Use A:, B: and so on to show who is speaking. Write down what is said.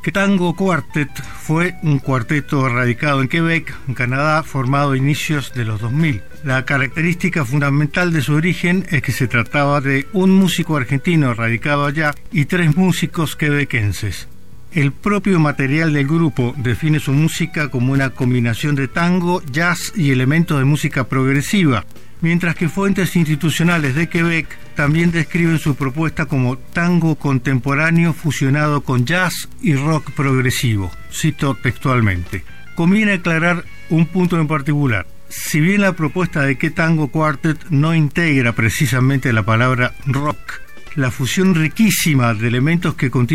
A: Que Tango Quartet fue un cuarteto radicado en Quebec, en Canadá, formado a inicios de los 2000. La característica fundamental de su origen es que se trataba de un músico argentino radicado allá y 3 músicos quebequenses. El propio material del grupo define su música como una combinación de tango, jazz y elementos de música progresiva, mientras que fuentes institucionales de Quebec también describen su propuesta como tango contemporáneo fusionado con jazz y rock progresivo. Cito textualmente. Conviene aclarar un punto en particular. Si bien la propuesta de Que Tango Quartet no integra precisamente la palabra rock, la fusión riquísima de elementos que contiene